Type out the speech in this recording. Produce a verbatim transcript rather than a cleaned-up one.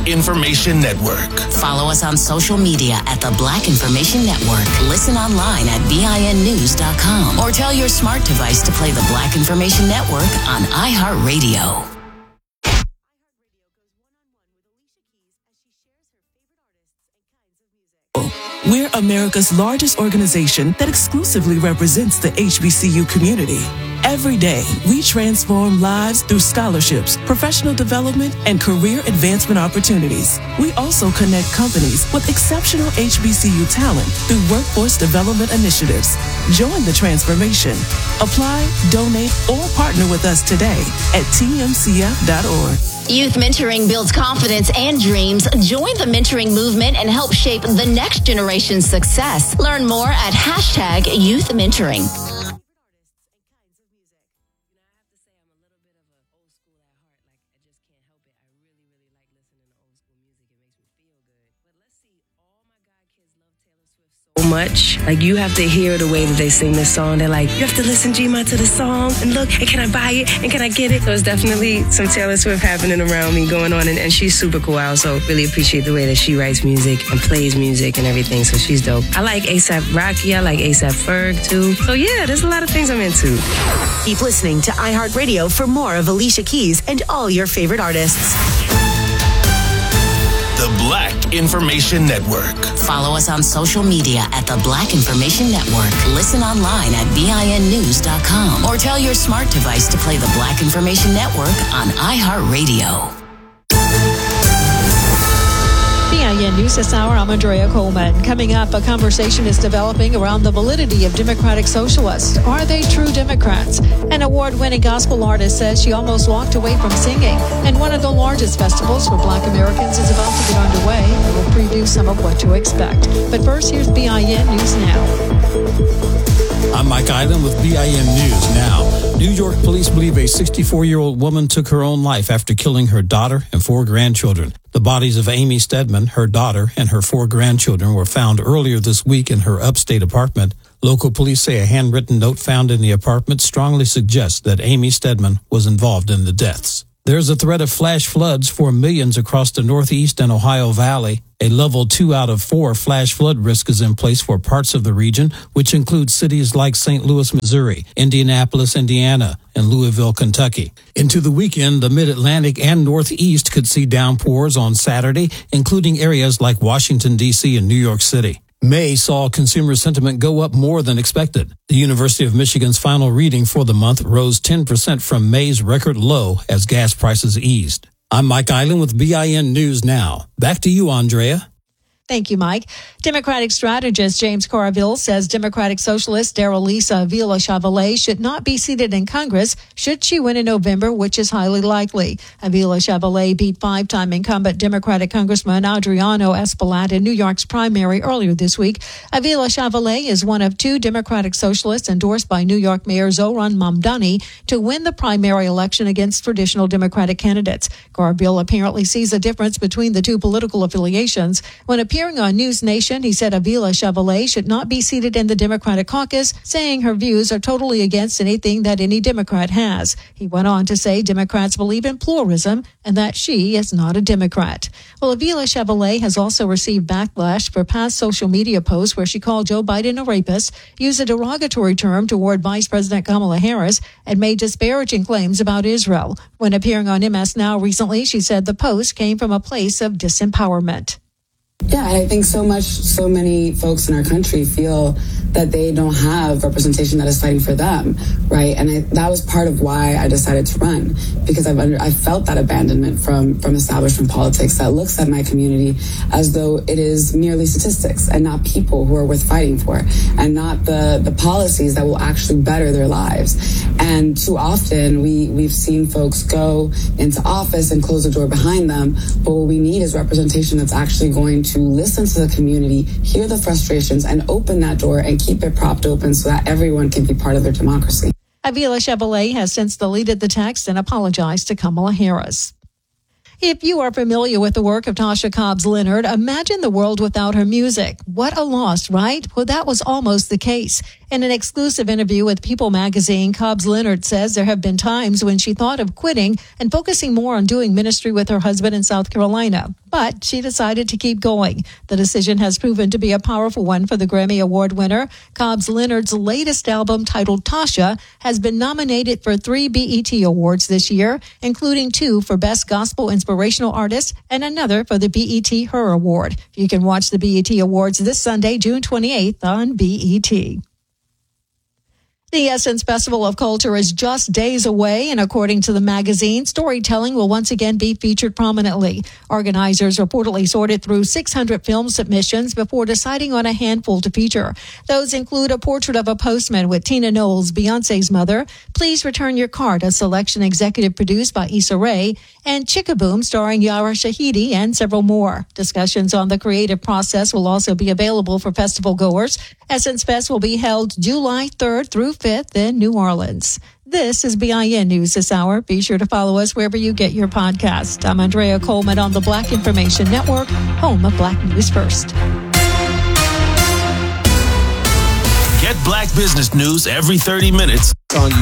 Information Network. Follow us on social media at the Black Information Network. Listen online at B I N news dot com or tell your smart device to play the Black Information Network on iHeartRadio. We're America's largest organization that exclusively represents the H B C U community. Every day, we transform lives through scholarships, professional development, and career advancement opportunities. We also connect companies with exceptional H B C U talent through workforce development initiatives. Join the transformation. Apply, donate, or partner with us today at T M C F dot org. Youth mentoring builds confidence and dreams. Join the mentoring movement and help shape the next generation's success. Learn more at hashtag youth mentoring. Much. Like, you have to hear the way that they sing this song. They're like, you have to listen, G-Ma, to the song, and look, and can I buy it, and can I get it? So it's definitely some Taylor Swift happening around me, going on, and, and she's super cool. I also really appreciate the way that she writes music and plays music and everything, so she's dope. I like ASAP Rocky, I like ASAP Ferg, too. So yeah, there's a lot of things I'm into. Keep listening to iHeartRadio for more of Alicia Keys and all your favorite artists. The Black Information Network. Follow us on social media at the Black Information Network. Listen online at B I N news dot com or tell your smart device to play the Black Information Network on iHeartRadio. B I N News this hour, I'm Andrea Coleman. Coming up, a conversation is developing around the validity of Democratic Socialists. Are they true Democrats? An award-winning gospel artist says she almost walked away from singing. And one of the largest festivals for Black Americans is about to get underway. And we'll preview some of what to expect. But first, here's B I N News Now. I'm Mike Island with B I N News Now. New York police believe a sixty-four-year-old woman took her own life after killing her daughter and four grandchildren. The bodies of Amy Stedman, her daughter, and her four grandchildren were found earlier this week in her upstate apartment. Local police say a handwritten note found in the apartment strongly suggests that Amy Stedman was involved in the deaths. There's a threat of flash floods for millions across the Northeast and Ohio Valley. A level two out of four flash flood risk is in place for parts of the region, which includes cities like Saint Louis, Missouri, Indianapolis, Indiana, and Louisville, Kentucky. Into the weekend, the Mid-Atlantic and Northeast could see downpours on Saturday, including areas like Washington, D C and New York City. May saw consumer sentiment go up more than expected. The University of Michigan's final reading for the month rose ten percent from May's record low as gas prices eased. I'm Mike Island with B I N News Now. Back to you, Andrea. Thank you, Mike. Democratic strategist James Carville says Democratic Socialist Darylisa Avila Chevrolet should not be seated in Congress should she win in November, which is highly likely. Avila Chevrolet beat five-time incumbent Democratic Congressman Adriano Espaillat in New York's primary earlier this week. Avila Chevrolet is one of two Democratic Socialists endorsed by New York Mayor Zohran Mamdani to win the primary election against traditional Democratic candidates. Carville apparently sees a difference between the two political affiliations. When appearing on News Nation, he said Avila Chevrolet should not be seated in the Democratic caucus, saying her views are totally against anything that any Democrat has. He went on to say Democrats believe in pluralism and that she is not a Democrat. Well, Avila Chevrolet has also received backlash for past social media posts where she called Joe Biden a rapist, used a derogatory term toward Vice President Kamala Harris, and made disparaging claims about Israel. When appearing on M S Now recently, she said the post came from a place of disempowerment. Yeah, I think so much, so many folks in our country feel that they don't have representation that is fighting for them, right? And I, that was part of why I decided to run, because I've under, I felt that abandonment from, from establishment politics that looks at my community as though it is merely statistics and not people who are worth fighting for, and not the, the policies that will actually better their lives. And too often we, we've seen folks go into office and close the door behind them, but what we need is representation that's actually going to listen to the community, hear the frustrations, and open that door and keep it propped open so that everyone can be part of their democracy. Avila Chevrolet has since deleted the text and apologized to Kamala Harris. If you are familiar with the work of Tasha Cobbs Leonard, imagine the world without her music. What a loss, right? Well, that was almost the case. In an exclusive interview with People magazine, Cobbs Leonard says there have been times when she thought of quitting and focusing more on doing ministry with her husband in South Carolina. But she decided to keep going. The decision has proven to be a powerful one for the Grammy Award winner. Cobbs Leonard's latest album, titled Tasha, has been nominated for three B E T Awards this year, including two for Best Gospel Inspirational Artist and another for the B E T Her Award. You can watch the B E T Awards this Sunday, June twenty-eighth on B E T. The Essence Festival of Culture is just days away, and according to the magazine, storytelling will once again be featured prominently. Organizers reportedly sorted through six hundred film submissions before deciding on a handful to feature. Those include A Portrait of a Postman with Tina Knowles, Beyonce's mother, Please Return Your Card, a selection executive produced by Issa Rae, and Chickaboom starring Yara Shahidi, and several more. Discussions on the creative process will also be available for festival goers. Essence Fest will be held July third through fifth in New Orleans. This is B I N News this hour. Be sure to follow us wherever you get your podcast. I'm Andrea Coleman on the Black Information Network, home of Black News First. Get Black business news every thirty minutes on